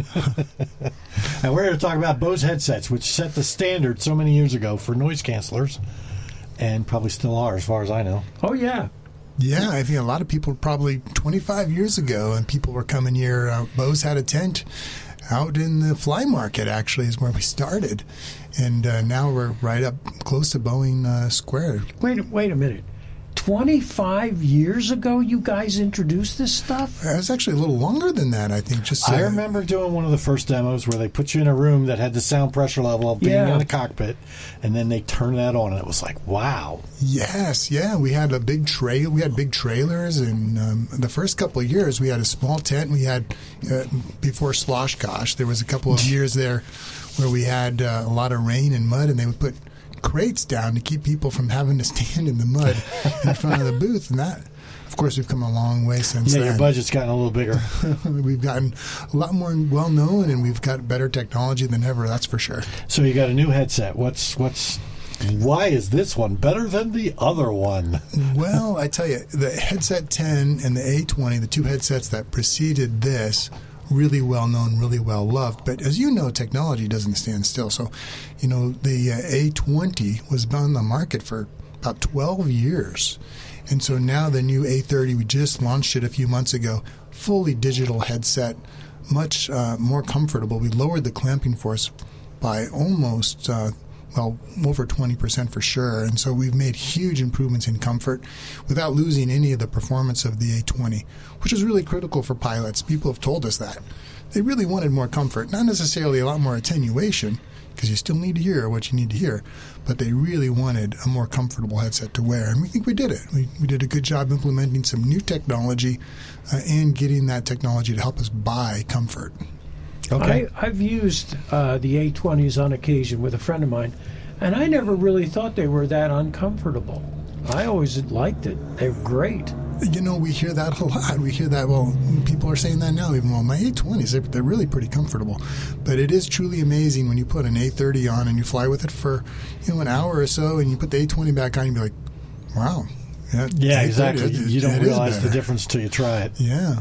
And we're here to talk about Bose headsets, which set the standard so many years ago for noise cancelers, and probably still are, as far as I know. Oh, yeah. Yeah, I think a lot of people probably twenty-five years ago, and people were coming here. Uh, Bose had a tent out in the Fly Market, actually, is where we started. And uh, now we're right up close to Boeing uh, Square. Wait, wait a minute. twenty-five years ago you guys introduced this stuff? It was actually a little longer than that, I think. Just uh, I remember doing one of the first demos where they put you in a room that had the sound pressure level of being Yeah. in the cockpit, and then they turned that on, and it was like, wow. Yes, yeah. We had a big trail. We had big trailers, and um, the first couple of years we had a small tent. We had uh, before Slosh Gosh, there was a couple of years there where we had uh, a lot of rain and mud, and they would put crates down to keep people from having to stand in the mud in front of the booth. And that, of course, we've come a long way since Yeah, then. your budget's gotten a little bigger. We've gotten a lot more well known, and we've got better technology than ever. That's for sure. So you got a new headset. What's what's why is this one better than the other one? Well, I tell you, the Headset ten and the A twenty, the two headsets that preceded this, really well known, really well loved. But as you know, technology doesn't stand still. So, you know, the uh, A twenty was on the market for about twelve years. And so now the new A thirty, we just launched it a few months ago, fully digital headset, much uh, more comfortable. We lowered the clamping force by almost, uh, well, over twenty percent for sure. And so we've made huge improvements in comfort without losing any of the performance of the A twenty, which is really critical for pilots. People have told us that. They really wanted more comfort, not necessarily a lot more attenuation, because you still need to hear what you need to hear, but they really wanted a more comfortable headset to wear, and we think we did it. We, we did a good job implementing some new technology uh, and getting that technology to help us buy comfort. Okay. I, I've used uh, the A twenties on occasion with a friend of mine, and I never really thought they were that uncomfortable. I always liked it. They're great. You know, we hear that a lot. We hear that, well, people are saying that now, even well, my A twenties, they're, they're really pretty comfortable. But it is truly amazing when you put an A thirty on and you fly with it for, you know, an hour or so, and you put the A twenty back on, and you'd be like, wow. Yeah, yeah exactly. It, it, you don't it realize the difference until you try it. Yeah.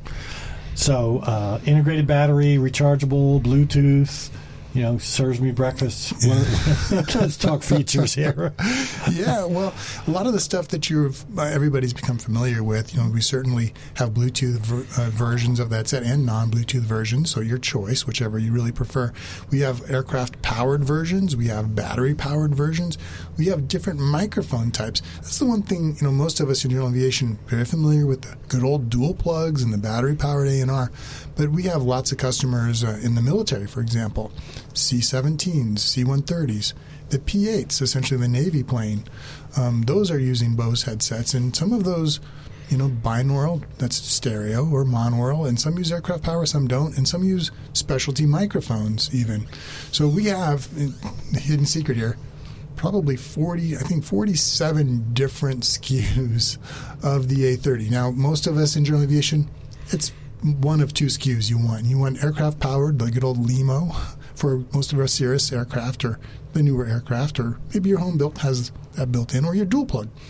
So, uh, integrated battery, rechargeable, Bluetooth, you know, serves me breakfast. Let's talk features here. Yeah, well, a lot of the stuff that you've everybody's become familiar with, you know, we certainly have Bluetooth ver- uh, versions of that set and non-Bluetooth versions, so your choice, whichever you really prefer. We have aircraft-powered versions. We have battery-powered versions. We have different microphone types. That's the one thing, you know, most of us in general aviation are very familiar with the good old dual plugs and the battery-powered A N R, but we have lots of customers uh, in the military, for example, C seventeens, C one thirties, the P eights, essentially the Navy plane. Um, those are using Bose headsets, and some of those, you know, binaural, that's stereo, or monaural, and some use aircraft power, some don't, and some use specialty microphones even. So we have, the hidden secret here, probably forty, I think forty-seven different S K Us of the A thirty. Now, most of us in general aviation, it's one of two S K Us you want. You want aircraft powered, the good old Limo, for most of our Cirrus aircraft or the newer aircraft, or maybe your home built has that built in, or your dual plug.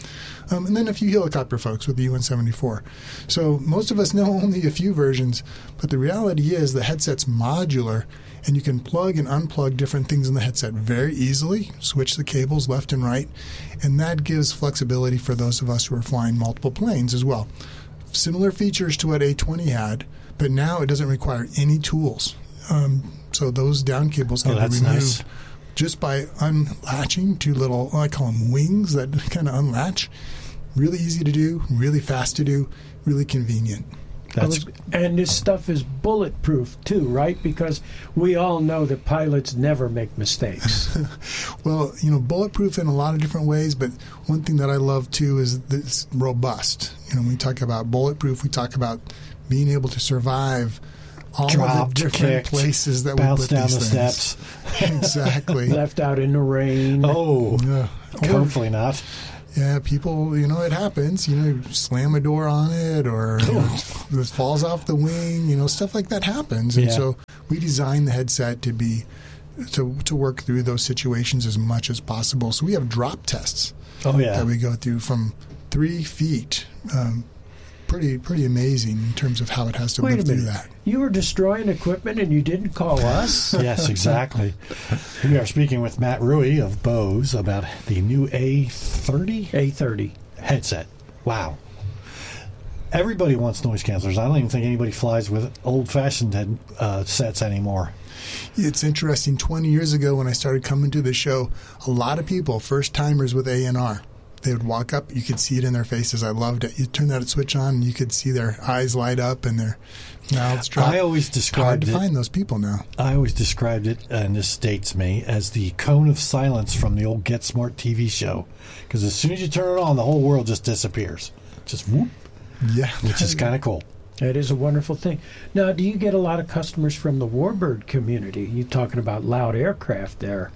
Um, and then a few helicopter folks with the U N seventy-four. So most of us know only a few versions, but the reality is the headset's modular, and you can plug and unplug different things in the headset very easily, switch the cables left and right, and that gives flexibility for those of us who are flying multiple planes as well. Similar features to what A twenty had, but now it doesn't require any tools. Um, so those down cables can oh, be that's removed nice. just by unlatching two little, I call them wings that kind of unlatch. Really easy to do, really fast to do, really convenient. That's, and this stuff is bulletproof too, right? Because we all know that pilots never make mistakes. Well, you know, bulletproof in a lot of different ways, but one thing that I love too is that it's robust. You know, when we talk about bulletproof, we talk about being able to survive all Dropped, of the different kicked, places that we bounced put down these the things. steps. Exactly. Left out in the rain. Oh, Yeah. Or- hopefully not. Yeah, people, you know, it happens. You know, you slam a door on it, or you know, it falls off the wing. You know, stuff like that happens. And Yeah. so we designed the headset to be to to work through those situations as much as possible. So we have drop tests Oh, yeah. that we go through from three feet. Um, pretty pretty amazing in terms of how it has to Wait a live through minute. that. You were destroying equipment and you didn't call us? Yes, exactly. We are speaking with Matt Rui of Bose about the new A thirty A thirty headset. Wow. Everybody wants noise cancelers. I don't even think anybody flies with old-fashioned head, uh, sets anymore. It's interesting. twenty years ago when I started coming to the show, a lot of people, first-timers with A N R, they would walk up. You could see it in their faces. I loved it. You turn that switch on, and you could see their eyes light up and their mouths drop. I always It's hard described to it. find those people now. I always described it, and this dates me, as the cone of silence from the old Get Smart T V show. Because as soon as you turn it on, the whole world just disappears. Just whoop, Yeah, which is kind of cool. That is a wonderful thing. Now, do you get a lot of customers from the Warbird community? You talking about loud aircraft there?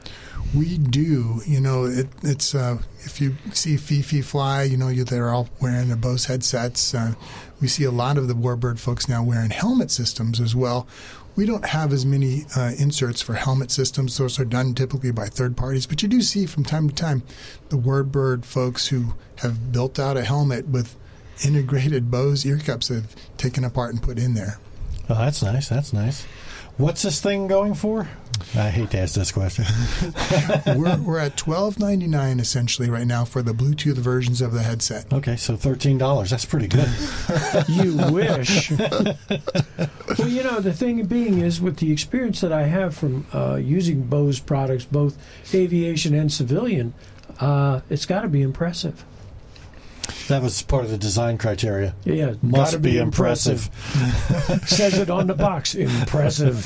we do. You know, it, it's uh, if you see Fifi fly, you know, you, they're all wearing their Bose headsets. Uh, we see a lot of the Warbird folks now wearing helmet systems as well. We don't have as many uh, inserts for helmet systems. Those are done typically by third parties. But you do see from time to time the Warbird folks who have built out a helmet with integrated Bose ear cups that have taken apart and put in there. Oh, that's nice. That's nice. What's this thing going for? I hate to ask this question. we're, we're at twelve ninety-nine essentially right now for the Bluetooth versions of the headset. Okay, so thirteen dollars. That's pretty good. You wish. Well, you know, the thing being is, with the experience that I have from uh, using Bose products, both aviation and civilian, uh, it's got to be impressive. That was part of the design criteria. Yeah, Must gotta be, be impressive. Says it on the box. Impressive.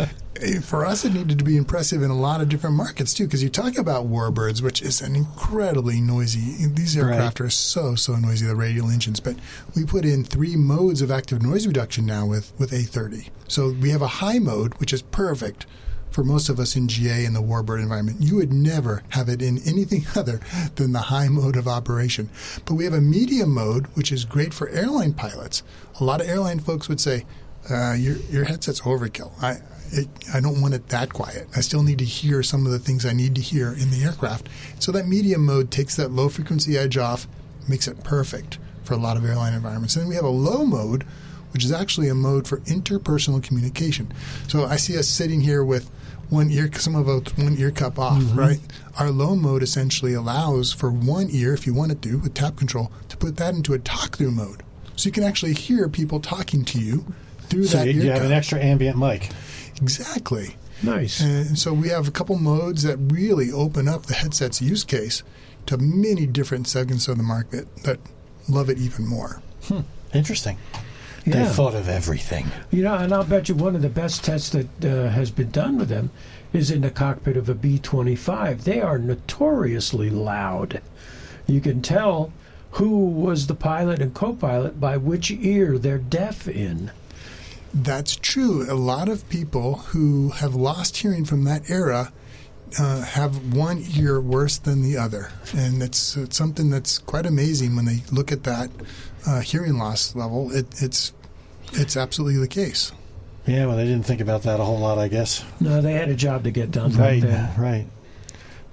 For us, it needed to be impressive in a lot of different markets, too, because you talk about Warbirds, which is an incredibly noisy. These aircraft Right. are so, so noisy, the radial engines. But we put in three modes of active noise reduction now with, with A thirty. So we have a high mode, which is perfect for most of us in G A in the Warbird environment. You would never have it in anything other than the high mode of operation. But we have a medium mode, which is great for airline pilots. A lot of airline folks would say, uh, your, your headset's overkill. I, it, I don't want it that quiet. I still need to hear some of the things I need to hear in the aircraft. So that medium mode takes that low frequency edge off, makes it perfect for a lot of airline environments. And then we have a low mode, which is actually a mode for interpersonal communication. So I see us sitting here with one ear, some of us one ear cup off, Mm-hmm. right? Our low mode essentially allows for one ear, if you wanted to, with tap control, to put that into a talk-through mode. So you can actually hear people talking to you through So that you, ear you have cup. an extra ambient mic. Exactly. Nice. And so we have a couple modes that really open up the headset's use case to many different segments of the market that love it even more. Hmm. Interesting. Yeah. They thought of everything. You know, and I'll bet you one of the best tests that uh, has been done with them is in the cockpit of a B twenty-five. They are notoriously loud. You can tell who was the pilot and co-pilot by which ear they're deaf in. That's true. A lot of people who have lost hearing from that era uh, have one ear worse than the other. And it's, it's something that's quite amazing when they look at that uh, hearing loss level. It, it's it's absolutely the case. Yeah, well, they didn't think about that a whole lot, I guess. No, they had a job to get done. Right, back then. right.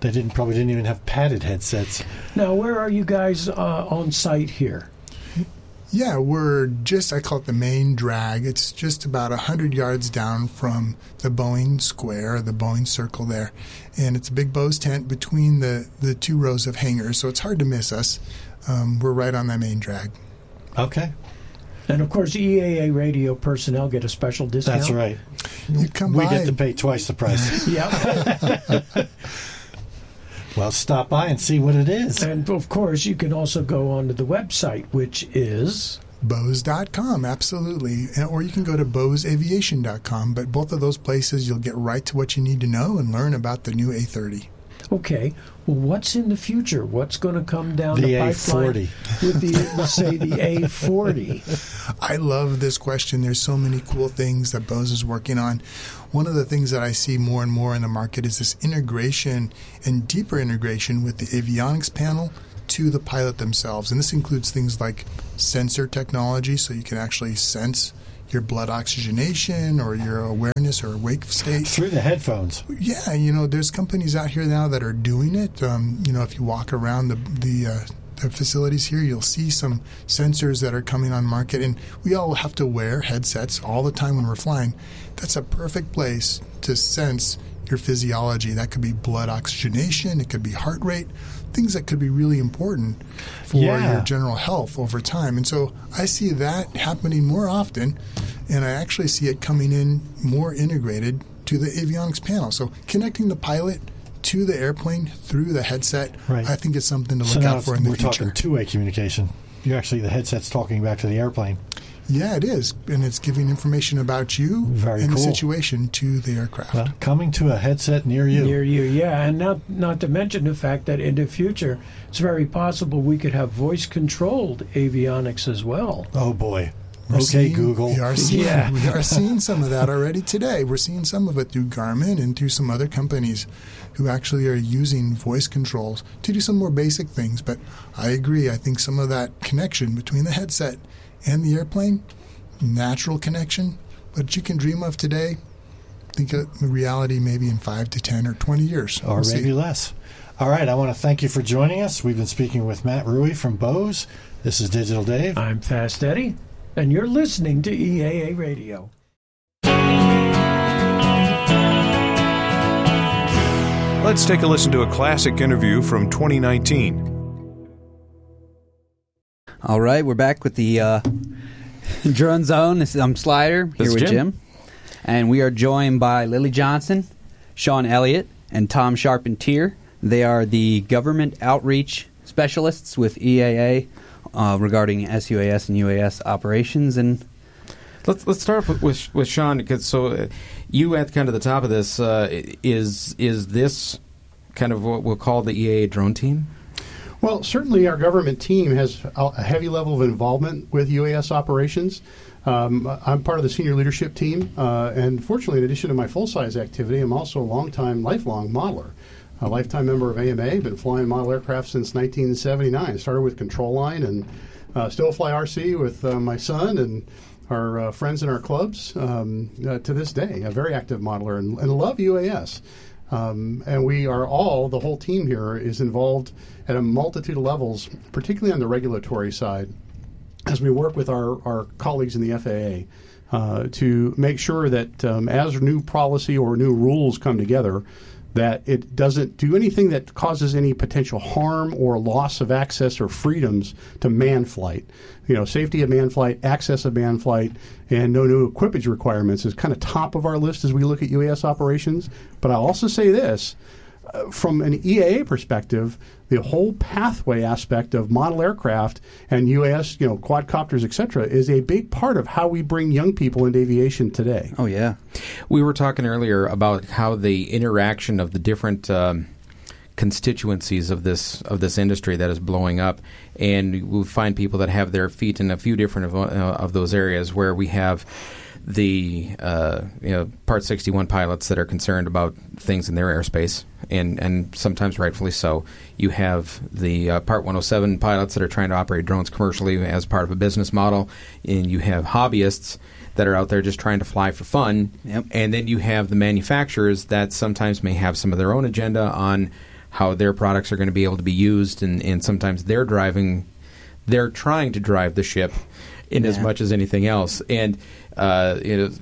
They didn't probably didn't even have padded headsets. Now, where are you guys uh, on site here? Yeah, we're just, I call it the main drag. It's just about one hundred yards down from the Boeing Square, the Boeing Circle there. And it's a big Bose tent between the, the two rows of hangars, so it's hard to miss us. Um, we're right on that main drag. Okay. And, of course, E A A radio personnel get a special discount. That's right. You come we by get to pay twice the price. Yeah. Well, stop by and see what it is. And, of course, you can also go onto the website, which is Bose dot com, absolutely. Or you can go to Bose Aviation dot com, but both of those places you'll get right to what you need to know and learn about the new A thirty. Okay. Well, what's in the future? What's going to come down the the A pipeline forty. with the, let's say, the A forty? I love this question. There's so many cool things that Bose is working on. One of the things that I see more and more in the market is this integration and deeper integration with the avionics panel to the pilot themselves. And this includes things like sensor technology, so you can actually sense your blood oxygenation or your awareness or wake state. Through the headphones. Yeah, you know, there's companies out here now that are doing it. Um, you know, if you walk around the, the, uh, the facilities here, you'll see some sensors that are coming on market. And we all have to wear headsets all the time when we're flying. That's a perfect place to sense your physiology. That could be blood oxygenation. It could be heart rate. Things that could be really important for Yeah. your general health over time. And so I see that happening more often, and I actually see it coming in more integrated to the avionics panel. So connecting the pilot to the airplane through the headset, Right. I think it's something to So look now out for in the we're future. talking two-way communication. You actually, the headset's talking back to the airplane. Yeah, it is. And it's giving information about you Very and the cool. situation to the aircraft. Well, coming to a headset near you. Near you, yeah. And not, not to mention the fact that in the future, it's very possible we could have voice-controlled avionics as well. Oh, boy. We're okay, seeing- Google. We are, seeing, Yeah. we are seeing some of that already today. We're seeing some of it through Garmin and through some other companies who actually are using voice controls to do some more basic things. But I agree. I think some of that connection between the headset and the airplane, natural connection, what you can dream of today, think of reality maybe in five to ten or twenty years. Or We'll maybe see. less. All right, I want to thank you for joining us. We've been speaking with Matt Rui from Bose. This is Digital Dave. I'm Fast Eddie, and you're listening to E A A Radio. Let's take a listen to a classic interview from twenty nineteen. All right, we're back with the uh, Drone Zone. This is, I'm Slider, This here is with Jim. Jim. And we are joined by Lily Johnson, Sean Elliott, and Tom Charpentier. They are the government outreach specialists with E A A uh, regarding S U A S and U A S operations. And Let's let's start with with, with Sean, because so uh, you at kind of the top of this uh, is is this kind of what we'll call the E A A drone team? Well, certainly our government team has a heavy level of involvement with U A S operations. Um, I'm part of the senior leadership team, uh, and fortunately, in addition to my full-size activity, I'm also a long-time, lifelong modeler. A lifetime member of A M A, been flying model aircraft since nineteen seventy-nine. Started with Control Line and uh, still fly R C with uh, my son and our uh, friends in our clubs um, uh, to this day. A very active modeler and, and love U A S. Um, and we are all, the whole team here is involved at a multitude of levels, particularly on the regulatory side, as we work with our, our colleagues in the F A A uh, to make sure that um, as new policy or new rules come together, that it doesn't do anything that causes any potential harm or loss of access or freedoms to manned flight. You know, safety of manned flight, access of manned flight, and no new equipage requirements is kind of top of our list as we look at U A S operations. But I'll also say this, uh, from an E A A perspective, the whole pathway aspect of model aircraft and U A S, you know, quadcopters, et cetera, is a big part of how we bring young people into aviation today. oh yeah, We were talking earlier about how the interaction of the different um, constituencies of this of this industry that is blowing up, and we find people that have their feet in a few different of, uh, of those areas where we have the uh, you know Part sixty-one pilots that are concerned about things in their airspace, and, and sometimes rightfully so. You have the uh, Part one oh seven pilots that are trying to operate drones commercially as part of a business model, and you have hobbyists that are out there just trying to fly for fun. Yep. And then you have the manufacturers that sometimes may have some of their own agenda on how their products are going to be able to be used, and, and sometimes they're driving, they're trying to drive the ship in yeah. as much as anything else. And uh, you know,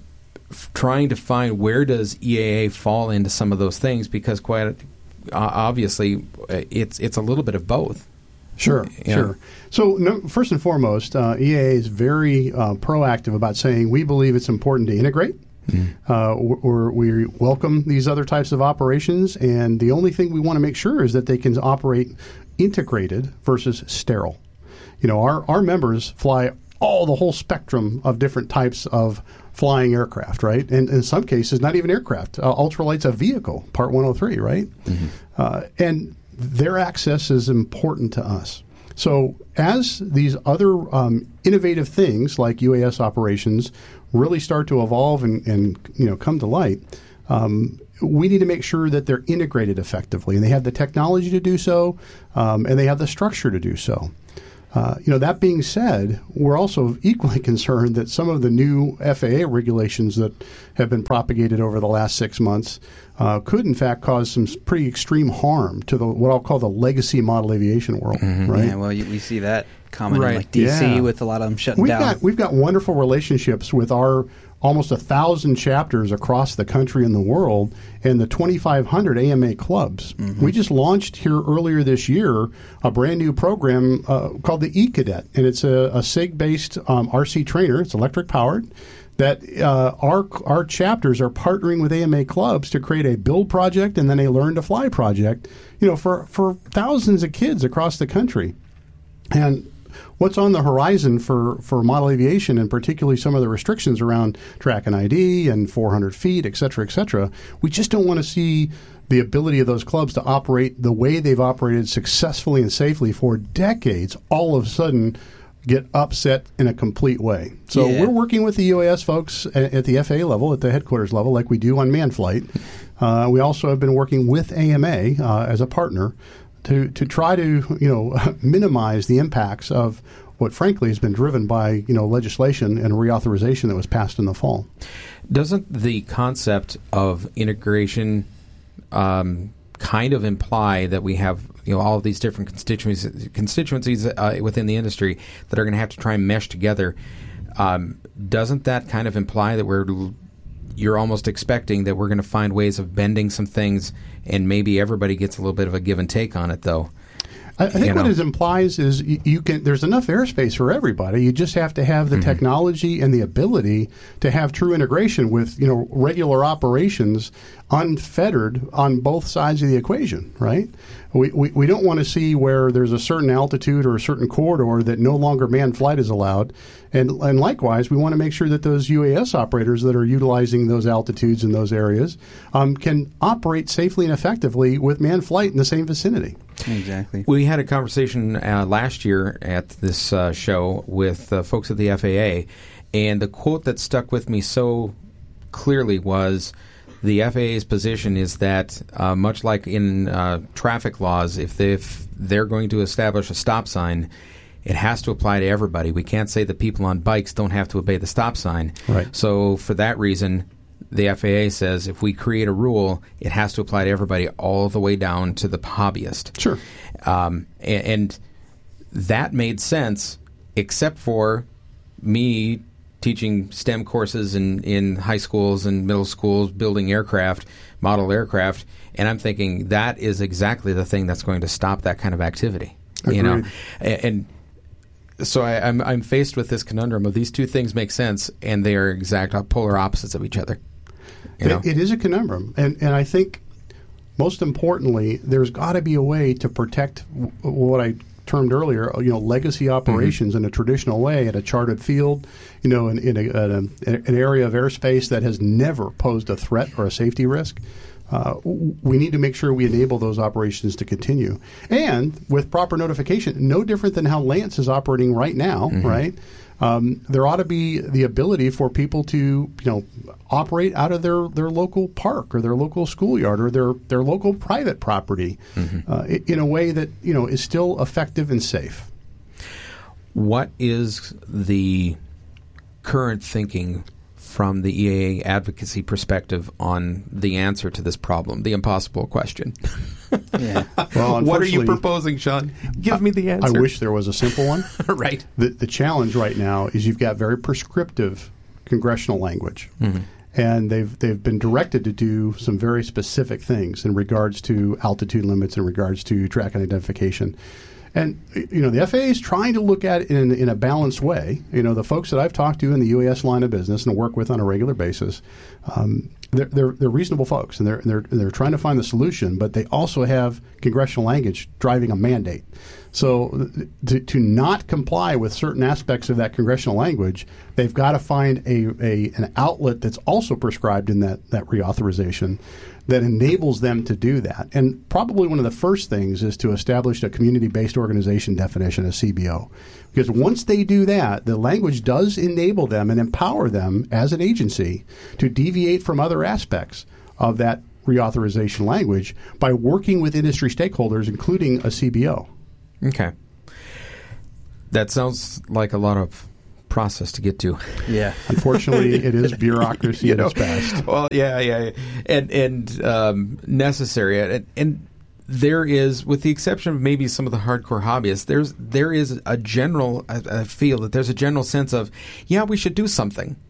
f- trying to find where does E A A fall into some of those things, because quite uh, obviously it's it's a little bit of both. Sure, Yeah. sure. So no, first and foremost, uh, E A A is very uh, proactive about saying we believe it's important to integrate. Mm-hmm. Uh, or we welcome these other types of operations, and the only thing we want to make sure is that they can operate integrated versus sterile. You know, our, our members fly all the whole spectrum of different types of flying aircraft, right? And in some cases, not even aircraft. Uh, ultralight's a vehicle, Part one oh three, right? Mm-hmm. Uh, and their access is important to us. So as these other um, innovative things like U A S operations really start to evolve and, and you know come to light, um, we need to make sure that they're integrated effectively, and they have the technology to do so, um, and they have the structure to do so. Uh, you know, that being said, we're also equally concerned that some of the new F A A regulations that have been propagated over the last six months uh, could, in fact, cause some pretty extreme harm to the what I'll call the legacy model aviation world. Mm-hmm. Right? Yeah, well, you, we see that common Right. in like D C Yeah. with a lot of them shutting We've down. got we've got wonderful relationships with our almost a thousand chapters across the country and the world, and the twenty-five hundred A M A clubs. Mm-hmm. We just launched here earlier this year a brand new program uh, called the E-Cadet, and it's a, a S I G-based um, R C trainer. It's electric powered. That uh, our our chapters are partnering with A M A clubs to create a build project and then a learn to fly project. You know, for for thousands of kids across the country, and what's on the horizon for, for model aviation, and particularly some of the restrictions around track and I D and four hundred feet, et cetera, et cetera, we just don't want to see the ability of those clubs to operate the way they've operated successfully and safely for decades all of a sudden get upset in a complete way. So Yeah. we're working with the U A S folks at, at the F A A level, at the headquarters level, like we do on manned flight. Uh, we also have been working with A M A uh, as a partner to to try to you know minimize the impacts of what frankly has been driven by you know legislation and reauthorization that was passed in the fall. Doesn't the concept of integration um, kind of imply that we have you know all of these different constituencies constituencies uh, within the industry that are going to have to try and mesh together? Um, doesn't that kind of imply that we're you're almost expecting that we're going to find ways of bending some things, and maybe everybody gets a little bit of a give and take on it, though? I, I think You what know. it implies is you, you can. There's enough airspace for everybody. You just have to have the Mhm. technology and the ability to have true integration with you know regular operations, unfettered on both sides of the equation. Right? We we, we don't want to see where there's a certain altitude or a certain corridor that no longer manned flight is allowed, and and likewise we want to make sure that those U A S operators that are utilizing those altitudes in those areas um, can operate safely and effectively with manned flight in the same vicinity. Exactly. We had a conversation uh, last year at this uh, show with uh, folks at the F A A, and the quote that stuck with me so clearly was the F A A's position is that, uh, much like in uh, traffic laws, if, they, if they're going to establish a stop sign, it has to apply to everybody. We can't say that people on bikes don't have to obey the stop sign. Right. So for that reason, the F A A says if we create a rule, it has to apply to everybody all the way down to the hobbyist. Sure. Um, and, and that made sense, except for me teaching STEM courses in, in high schools and middle schools, building aircraft, model aircraft, and I'm thinking that is exactly the thing that's going to stop that kind of activity. You know, Agreed. and, and so I, I'm I'm faced with this conundrum of these two things make sense, and they are exact polar opposites of each other. You know? It, it is a conundrum, and and I think most importantly, there's got to be a way to protect w- what I termed earlier, you know, legacy operations mm-hmm. in a traditional way at a charted field, you know, in, in, a, a, an area of airspace that has never posed a threat or a safety risk. Uh, we need to make sure we enable those operations to continue. And with proper notification, no different than how Lance is operating right now, Mm-hmm. right? Um, there ought to be the ability for people to, you know, operate out of their, their local park or their local schoolyard or their, their local private property Mm-hmm. uh, i- in a way that, you know, is still effective and safe. What is the current thinking from the E A A advocacy perspective on the answer to this problem, the impossible question. Yeah. Well, what are you unfortunately, proposing, Sean? Give me the answer. I wish there was a simple one. Right. The, the challenge right now is you've got very prescriptive congressional language. Mm-hmm. And they've they've been directed to do some very specific things in regards to altitude limits, in regards to track and identification. And, you know, the F A A is trying to look at it in, in a balanced way. You know, the folks that I've talked to in the U A S line of business and work with on a regular basis, um, they're, they're, they're reasonable folks, and they're, they're, they're trying to find the solution, but they also have congressional language driving a mandate. So to, to not comply with certain aspects of that congressional language, they've got to find a, a an outlet that's also prescribed in that, that reauthorization that enables them to do that. And probably one of the first things is to establish a community-based organization definition, a C B O. Because once they do that, the language does enable them and empower them as an agency to deviate from other aspects of that reauthorization language by working with industry stakeholders, including a C B O. Okay. That sounds like a lot of process to get to. Yeah. Unfortunately, it is bureaucracy you at know, its best. Well, yeah, yeah, yeah. and and um, necessary, and, and there is, with the exception of maybe some of the hardcore hobbyists, there's there is a general. I, I feel that there's a general sense of, yeah, we should do something.